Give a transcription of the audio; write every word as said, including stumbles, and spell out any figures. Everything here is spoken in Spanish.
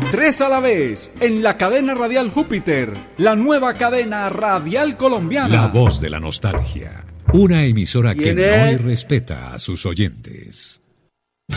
Tres a la vez, en la cadena radial Júpiter, la nueva cadena radial colombiana. La voz de la nostalgia. Una emisora que ¿Quién es? no respeta a sus oyentes.